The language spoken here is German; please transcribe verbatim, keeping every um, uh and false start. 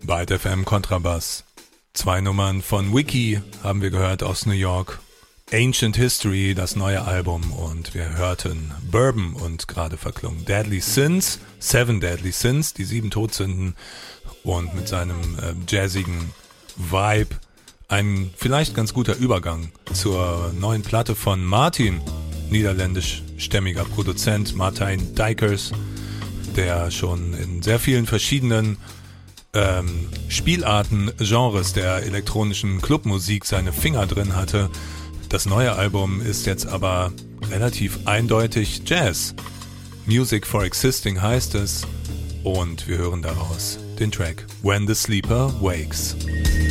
Byte F M Kontrabass. Zwei Nummern von Wiki haben wir gehört aus New York. Ancient History, das neue Album, und wir hörten Bourbon und gerade verklungen Deadly Sins, Seven Deadly Sins, die sieben Todsünden, und mit seinem äh, jazzigen Vibe ein vielleicht ganz guter Übergang zur neuen Platte von Martin, niederländischstämmiger Produzent Martijn Dijkers, der schon in sehr vielen verschiedenen ähm, Spielarten, Genres der elektronischen Clubmusik seine Finger drin hatte. Das neue Album ist jetzt aber relativ eindeutig Jazz. Music for Existing heißt es, und wir hören daraus den Track When the Sleeper Wakes.